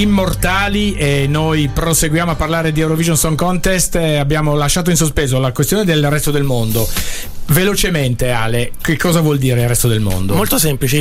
immortali e noi proseguiamo a parlare di Eurovision Song Contest. Abbiamo lasciato in sospeso la questione del resto del mondo. Velocemente, Ale, che cosa vuol dire il resto del mondo? Molto semplice.